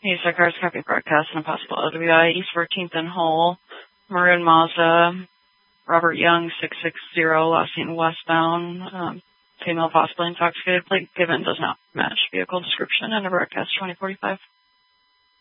East Side Cars copy broadcast and a possible LWI. East 14th and Hull. Maroon Mazda. Robert Young, 660, last seen westbound. Female possibly intoxicated. Plate given does not match vehicle description. And a broadcast 2045.